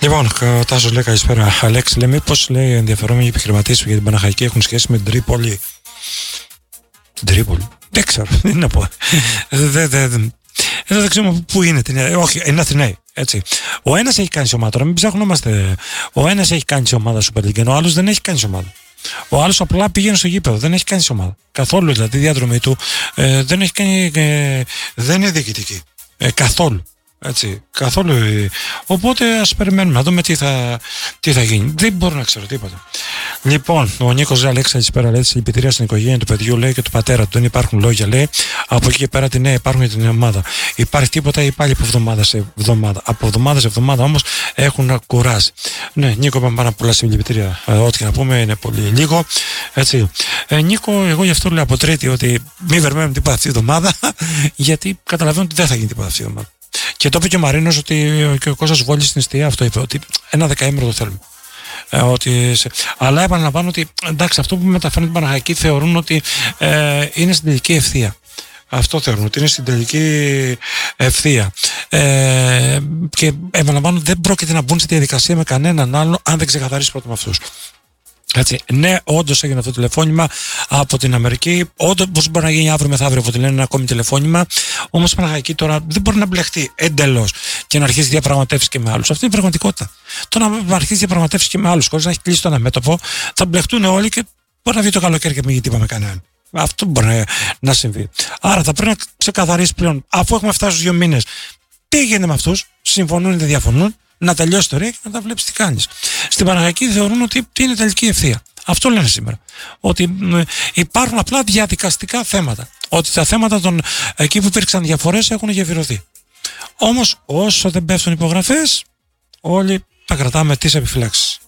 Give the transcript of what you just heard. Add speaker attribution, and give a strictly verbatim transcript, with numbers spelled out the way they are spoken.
Speaker 1: Λοιπόν, ο Τάσος λέει καλησπέρα. Αλέξη, λέει μήπως λέει ενδιαφερόμενοι επιχειρηματίες για την Παναχαϊκή έχουν σχέση με την Τρίπολη. Την Τρίπολη. Δεν ξέρω, δεν να πω. Δεν δε, δε, δε ξέρω πού είναι. Την, όχι, είναι Αθηναίοι. Έτσι. Ο ένας έχει κάνει σε ομάδα, τώρα μην ψάχνομαστε. Ο ένας έχει κάνει σε ομάδα Super League, ενώ ο άλλος δεν έχει κάνει σε ομάδα. Ο άλλος απλά πήγαινε στο γήπεδο, δεν έχει κάνει σε ομάδα. Καθόλου δηλαδή η διαδρομή του ε, δεν έχει κάνει. Ε, δεν είναι διοικητική. Ε, καθόλου. Έτσι, καθόλου. Οπότε ας περιμένουμε να δούμε τι θα, τι θα γίνει. Δεν μπορώ να ξέρω τίποτα. Λοιπόν, ο Νίκος Αλέξη καλησπέρα, λέει, συλληπιτήρια στην οικογένεια του παιδιού, λέει, και του πατέρα του. Δεν υπάρχουν λόγια, λέει. Από εκεί και πέρα τη νέα υπάρχουν για την ομάδα. Υπάρχει τίποτα ή πάλι από εβδομάδα σε εβδομάδα. Από εβδομάδα σε εβδομάδα όμως έχουν κουράσει. Ναι, Νίκο, πάμε πάρα πολλά συλληπιτήρια. Ε, ό,τι και να πούμε είναι πολύ λίγο. Έτσι. Ε, Νίκο, εγώ γι' αυτό λέω από Τρίτη ότι μην περιμένουμε τίποτα αυτή τη εβδομάδα, γιατί καταλαβαίνω ότι δεν θα γίνει τίποτα αυτή τη εβδομάδα. Και το είπε και ο Μαρίνος ότι και ο Κώστας Βόλης στην εστία αυτό είπε, ότι ένα δεκαήμερο το θέλουμε. Ε, ότι σε... Αλλά επαναλαμβάνω ότι εντάξει, αυτό που μεταφέρουν την Παναχαϊκή θεωρούν ότι ε, είναι στην τελική ευθεία. Αυτό θεωρούν ότι είναι στην τελική ευθεία. Ε, και επαναλαμβάνω δεν πρόκειται να μπουν στη διαδικασία με κανέναν άλλο αν δεν ξεκαθαρίσει πρώτα με αυτούς. Έτσι, ναι, όντως έγινε αυτό το τηλεφώνημα από την Αμερική. Όντως μπορεί να γίνει αύριο μεθαύριο από τη λένε ένα ακόμη τηλεφώνημα. Όμως η Παναχαϊκή τώρα δεν μπορεί να μπλεχτεί εντελώς και να αρχίσει διαπραγματεύσει και με άλλους. Αυτή είναι η πραγματικότητα. Το να αρχίσει διαπραγματεύσει και με άλλους χωρίς να έχει κλείσει το ένα μέτωπο, θα μπλεχτούν όλοι και μπορεί να βγει το καλοκαίρι και μην γίνει τίποτα με κανέναν. Αυτό μπορεί να, να συμβεί. Άρα θα πρέπει να ξεκαθαρίσει πλέον, αφού έχουμε φτάσει στους δύο μήνες, τι γίνεται με αυτούς, συμφωνούν ή δεν διαφωνούν. Να τελειώσει το ρέγγι και να τα βλέπεις τι κάνεις. Στην Παναχαϊκή θεωρούν ότι είναι τελική ευθεία. Αυτό λένε σήμερα. Ότι ε, υπάρχουν απλά διαδικαστικά θέματα. Ότι τα θέματα των εκεί που υπήρξαν διαφορές έχουν γεφυρωθεί. Όμως όσο δεν πέφτουν υπογραφές, όλοι τα κρατάμε τις επιφυλάξεις.